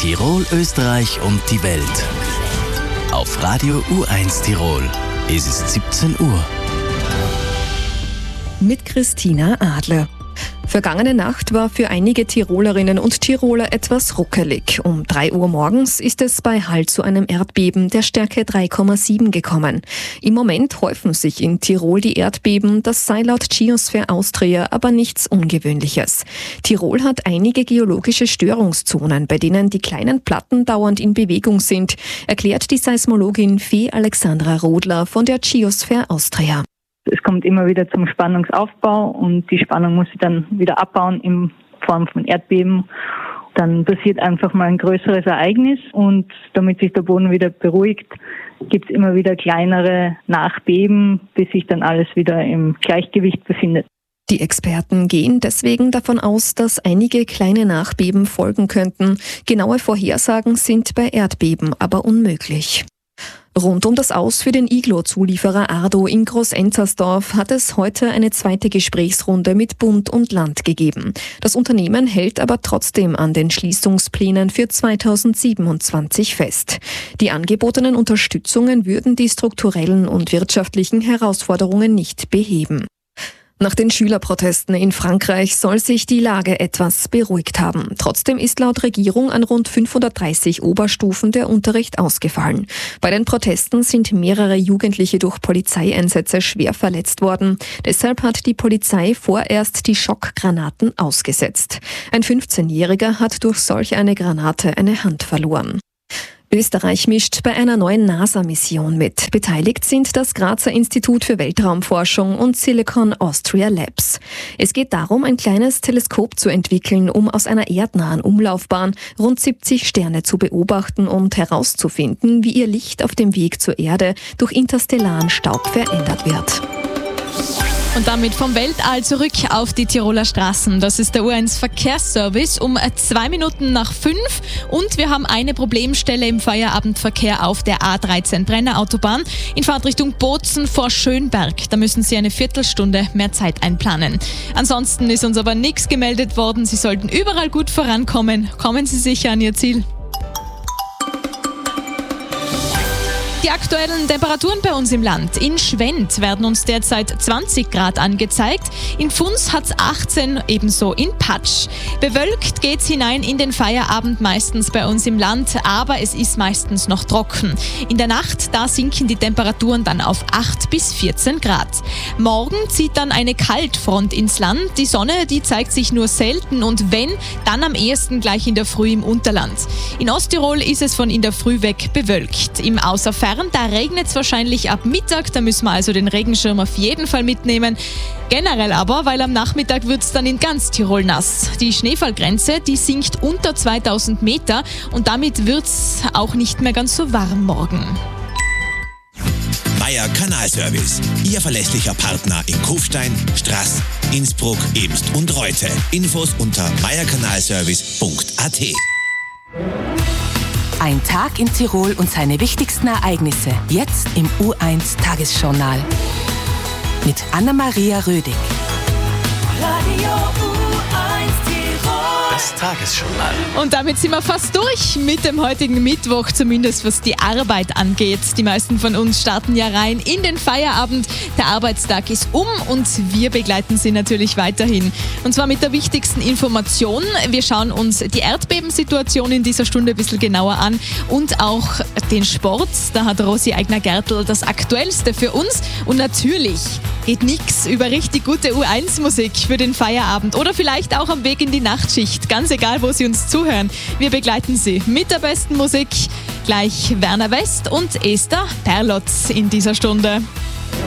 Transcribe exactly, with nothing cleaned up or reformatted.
Tirol, Österreich und die Welt. Auf Radio U eins Tirol ist es siebzehn Uhr. Mit Christina Adler. Vergangene Nacht war für einige Tirolerinnen und Tiroler etwas ruckelig. Um drei Uhr morgens ist es bei Hall zu einem Erdbeben der Stärke drei Komma sieben gekommen. Im Moment häufen sich in Tirol die Erdbeben, das sei laut Geosphere Austria aber nichts Ungewöhnliches. Tirol hat einige geologische Störungszonen, bei denen die kleinen Platten dauernd in Bewegung sind, erklärt die Seismologin Fee Alexandra Rodler von der Geosphere Austria. Es kommt immer wieder zum Spannungsaufbau und die Spannung muss sich dann wieder abbauen in Form von Erdbeben. Dann passiert einfach mal ein größeres Ereignis und damit sich der Boden wieder beruhigt, gibt es immer wieder kleinere Nachbeben, bis sich dann alles wieder im Gleichgewicht befindet. Die Experten gehen deswegen davon aus, dass einige kleine Nachbeben folgen könnten. Genaue Vorhersagen sind bei Erdbeben aber unmöglich. Rund um das Aus für den Iglo-Zulieferer Ardo in Groß-Enzersdorf hat es heute eine zweite Gesprächsrunde mit Bund und Land gegeben. Das Unternehmen hält aber trotzdem an den Schließungsplänen für zweitausendsiebenundzwanzig fest. Die angebotenen Unterstützungen würden die strukturellen und wirtschaftlichen Herausforderungen nicht beheben. Nach den Schülerprotesten in Frankreich soll sich die Lage etwas beruhigt haben. Trotzdem ist laut Regierung an rund fünfhundertdreißig Oberstufen der Unterricht ausgefallen. Bei den Protesten sind mehrere Jugendliche durch Polizeieinsätze schwer verletzt worden. Deshalb hat die Polizei vorerst die Schockgranaten ausgesetzt. Ein fünfzehnjähriger hat durch solch eine Granate eine Hand verloren. Österreich mischt bei einer neuen NASA-Mission mit. Beteiligt sind das Grazer Institut für Weltraumforschung und Silicon Austria Labs. Es geht darum, ein kleines Teleskop zu entwickeln, um aus einer erdnahen Umlaufbahn rund siebzig Sterne zu beobachten und herauszufinden, wie ihr Licht auf dem Weg zur Erde durch interstellaren Staub verändert wird. Und damit vom Weltall zurück auf die Tiroler Straßen. Das ist der U eins Verkehrsservice um zwei Minuten nach fünf. Und wir haben eine Problemstelle im Feierabendverkehr auf der A dreizehn Brenner Autobahn in Fahrtrichtung Bozen vor Schönberg. Da müssen Sie eine Viertelstunde mehr Zeit einplanen. Ansonsten ist uns aber nichts gemeldet worden. Sie sollten überall gut vorankommen. Kommen Sie sicher an Ihr Ziel. Die aktuellen Temperaturen bei uns im Land. In Schwendt werden uns derzeit zwanzig Grad angezeigt. In Pfunds hat es achtzehn, ebenso in Patsch. Bewölkt geht's hinein in den Feierabend meistens bei uns im Land, aber es ist meistens noch trocken. In der Nacht, da sinken die Temperaturen dann auf acht bis vierzehn Grad. Morgen zieht dann eine Kaltfront ins Land. Die Sonne, die zeigt sich nur selten und wenn, dann am ehesten gleich in der Früh im Unterland. In Osttirol ist es von in der Früh weg bewölkt. Im Außerfern Da regnet es wahrscheinlich ab Mittag, da müssen wir also den Regenschirm auf jeden Fall mitnehmen. Generell aber, weil am Nachmittag wird es dann in ganz Tirol nass. Die Schneefallgrenze, die sinkt unter zweitausend Meter und damit wird es auch nicht mehr ganz so warm morgen. Meier Kanalservice, Ihr verlässlicher Partner in Kufstein, Straß, Innsbruck, Ebst und Reute. Infos unter meier kanalservice punkt a t. Ein Tag in Tirol und seine wichtigsten Ereignisse. Jetzt im U eins Tagesjournal. Mit Anna-Maria Rödig. Radio U eins Tirol. Das Tagesjournal. Und damit sind wir fast durch mit dem heutigen Mittwoch, zumindest was die Arbeit angeht. Die meisten von uns starten ja rein in den Feierabend. Der Arbeitstag ist um und wir begleiten Sie natürlich weiterhin. Und zwar mit der wichtigsten Information. Wir schauen uns die Erdbebensituation in dieser Stunde ein bisschen genauer an und auch den Sport. Da hat Rosi Eigner-Gertl das Aktuellste für uns. Und natürlich geht nichts über richtig gute U eins Musik für den Feierabend oder vielleicht auch am Weg in die Nachtschicht. Ganz egal, wo Sie uns zuhören. Wir begleiten Sie mit der besten Musik. Gleich Werner West und Esther Perlotz in dieser Stunde.